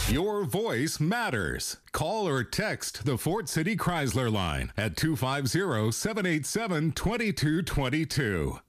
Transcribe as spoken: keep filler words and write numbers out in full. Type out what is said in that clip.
Your voice matters. Call or text the Fort City Chrysler line at two five zero, seven eight seven, two two two two.